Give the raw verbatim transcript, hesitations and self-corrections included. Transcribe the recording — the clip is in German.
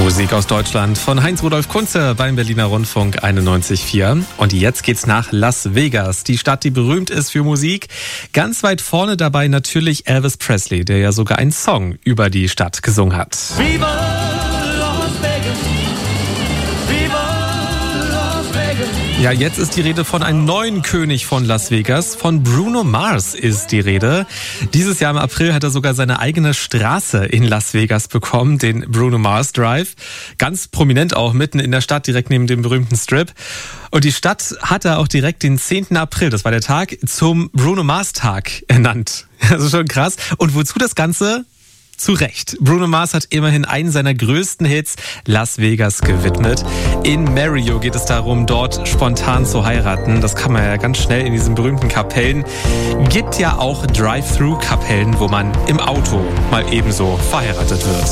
Musik aus Deutschland von Heinz-Rudolf Kunze beim Berliner Rundfunk einundneunzig Komma vier. Und jetzt geht's nach Las Vegas, die Stadt, die berühmt ist für Musik. Ganz weit vorne dabei natürlich Elvis Presley, der ja sogar einen Song über die Stadt gesungen hat. Viva Las Vegas, Viva Las Vegas. Ja, jetzt ist die Rede von einem neuen König von Las Vegas. Von Bruno Mars ist die Rede. Dieses Jahr im April hat er sogar seine eigene Straße in Las Vegas bekommen, den Bruno Mars Drive. Ganz prominent auch mitten in der Stadt, direkt neben dem berühmten Strip. Und die Stadt hat er auch direkt den zehnten April, das war der Tag, zum Bruno Mars Tag ernannt. Also schon krass. Und wozu das Ganze? Zu Recht. Bruno Mars hat immerhin einen seiner größten Hits Las Vegas gewidmet. In Mario geht es darum, dort spontan zu heiraten. Das kann man ja ganz schnell in diesen berühmten Kapellen. Gibt ja auch Drive-Thru-Kapellen, wo man im Auto mal ebenso verheiratet wird.